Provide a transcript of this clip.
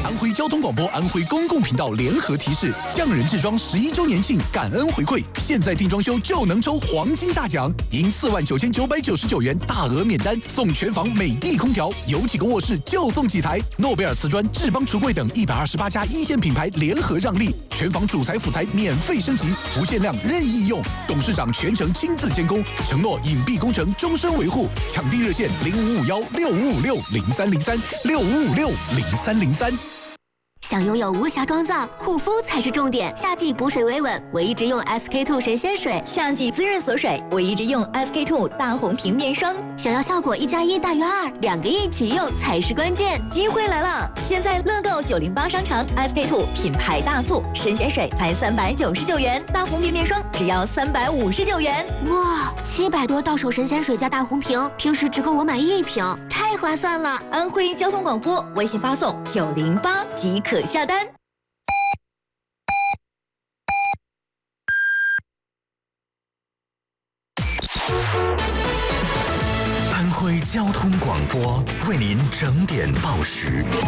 安徽交通广播、安徽公共频道联合提示：匠人制装11周年庆感恩回馈，现在订装修就能抽黄金大奖，赢49999元大额免单，送全房美的空调，有几个卧室就送几台。诺贝尔瓷砖、智邦橱柜等128家一线品牌联合让利，全房主材辅材免费升级，不限量任意用。董事长全程亲自监工，承诺隐蔽工程终身维护。抢订热线05516556030365560303。 想拥有无瑕妆造，护肤才是重点。夏季补水维稳，我一直用 SK-II 神仙水； 夏季滋润锁水，我一直用 SK-II 大红瓶面霜。 想要效果1+1大于2，2个一起用才是关键。 机会来了！现在乐购908商城 SK-II 品牌大促，神仙水才399元，大红瓶面霜只要359元。 哇，700多到手神仙水加大红瓶，平时只够我买1瓶，太划算了！ 安徽交通广播微信发送908即可下单。 安徽交通广播为您整点报时。